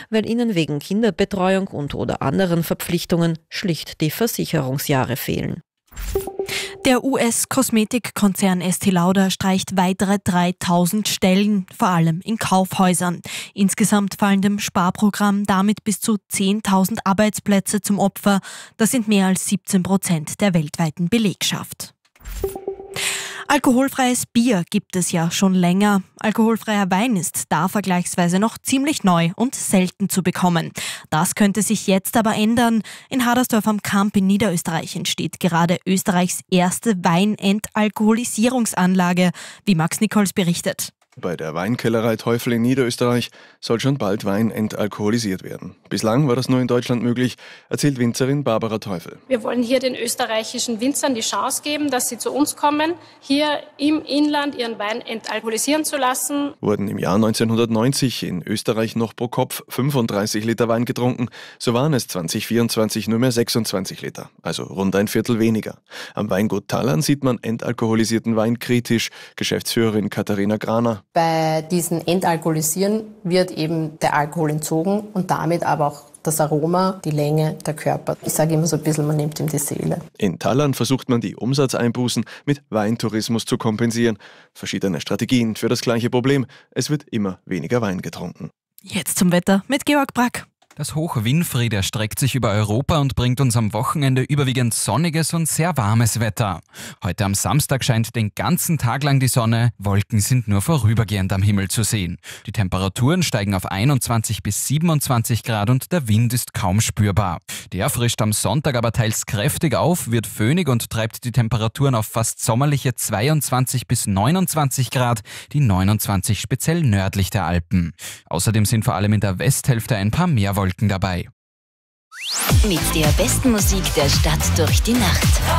weil ihnen wegen Kinderbetreuung und/oder anderen Verpflichtungen schlicht die Versicherungsjahre fehlen. Der US-Kosmetikkonzern Estée Lauder streicht weitere 3.000 Stellen, vor allem in Kaufhäusern. Insgesamt fallen dem Sparprogramm damit bis zu 10.000 Arbeitsplätze zum Opfer. Das sind mehr als 17% der weltweiten Belegschaft. Alkoholfreies Bier gibt es ja schon länger. Alkoholfreier Wein ist da vergleichsweise noch ziemlich neu und selten zu bekommen. Das könnte sich jetzt aber ändern. In Hadersdorf am Kamp in Niederösterreich entsteht gerade Österreichs erste Weinentalkoholisierungsanlage, wie Max Nichols berichtet. Bei der Weinkellerei Teufel in Niederösterreich soll schon bald Wein entalkoholisiert werden. Bislang war das nur in Deutschland möglich, erzählt Winzerin Barbara Teufel. Wir wollen hier den österreichischen Winzern die Chance geben, dass sie zu uns kommen, hier im Inland ihren Wein entalkoholisieren zu lassen. Wurden im Jahr 1990 in Österreich noch pro Kopf 35 Liter Wein getrunken, so waren es 2024 nur mehr 26 Liter, also rund ein Viertel weniger. Am Weingut Tallern sieht man entalkoholisierten Wein kritisch, Geschäftsführerin Katharina Graner. Bei diesen Entalkoholisieren wird eben der Alkohol entzogen und damit aber auch das Aroma, die Länge, der Körper. Ich sage immer so ein bisschen, man nimmt ihm die Seele. In Tallern versucht man die Umsatzeinbußen mit Weintourismus zu kompensieren. Verschiedene Strategien für das gleiche Problem. Es wird immer weniger Wein getrunken. Jetzt zum Wetter mit Georg Brack. Das Hoch Winfried erstreckt sich über Europa und bringt uns am Wochenende überwiegend sonniges und sehr warmes Wetter. Heute am Samstag scheint den ganzen Tag lang die Sonne, Wolken sind nur vorübergehend am Himmel zu sehen. Die Temperaturen steigen auf 21 bis 27 Grad und der Wind ist kaum spürbar. Der frischt am Sonntag aber teils kräftig auf, wird föhnig und treibt die Temperaturen auf fast sommerliche 22 bis 29 Grad, die 29 speziell nördlich der Alpen. Außerdem sind vor allem in der Westhälfte ein paar mehr Wolken dabei. Mit der besten Musik der Stadt durch die Nacht.